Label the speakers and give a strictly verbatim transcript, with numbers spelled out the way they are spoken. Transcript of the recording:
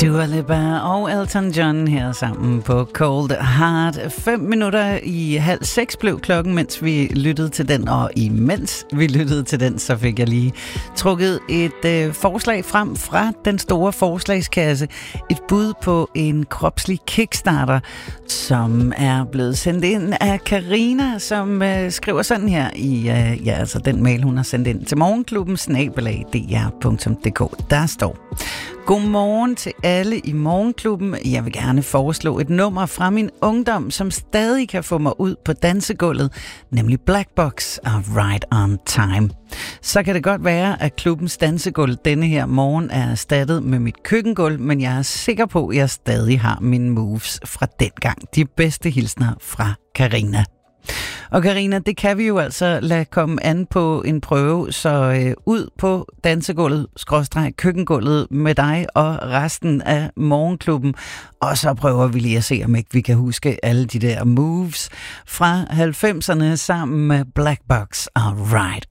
Speaker 1: Dua Lipa og Elton John her sammen på Cold Heart. Fem minutter i halv seks blev klokken, mens vi lyttede til den, og imens vi lyttede til den, så fik jeg lige trukket et øh, forslag frem fra den store forslagskasse. Et bud på en kropslig kickstarter, som er blevet sendt ind af Karina, som øh, skriver sådan her i øh, ja, altså den mail, hun har sendt ind til morgenklubben snabel-a d r punktum d k. Der står: Godmorgen til alle i morgenklubben. Jeg vil gerne foreslå et nummer fra min ungdom, som stadig kan få mig ud på dansegulvet, nemlig Black Box og Right on Time. Så kan det godt være, at klubbens dansegulv denne her morgen er erstattet med mit køkkengulv, men jeg er sikker på, at jeg stadig har mine moves fra dengang. De bedste hilsner fra Karina. Og Karina, det kan vi jo altså lade komme an på en prøve, så øh, ud på dansegulvet, skråstreg køkkengulvet med dig og resten af morgenklubben. Og så prøver vi lige at se, om ikke vi kan huske alle de der moves fra halvfemserne sammen med Black Box og Right